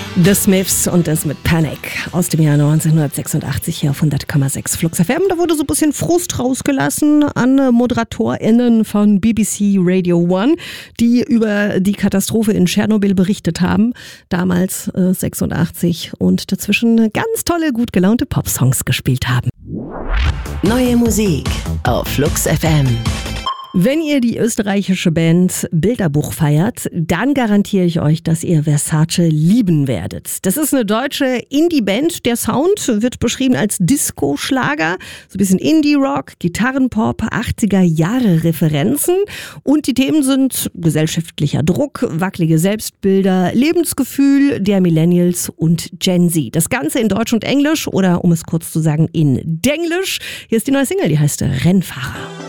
The Smiths und das mit Panic aus dem Jahr 1986 hier auf 100,6 Flux FM. Da wurde so ein bisschen Frust rausgelassen an ModeratorInnen von BBC Radio 1, die über die Katastrophe in Tschernobyl berichtet haben, damals 86, und dazwischen ganz tolle, gut gelaunte Popsongs gespielt haben. Neue Musik auf Flux FM. Wenn ihr die österreichische Band Bilderbuch feiert, dann garantiere ich euch, dass ihr Versace lieben werdet. Das ist eine deutsche Indie-Band. Der Sound wird beschrieben als Disco-Schlager, so ein bisschen Indie-Rock, Gitarrenpop, 80er-Jahre-Referenzen. Und die Themen sind gesellschaftlicher Druck, wackelige Selbstbilder, Lebensgefühl der Millennials und Gen Z. Das Ganze in Deutsch und Englisch oder, um es kurz zu sagen, in Denglisch. Hier ist die neue Single, die heißt Rennfahrer.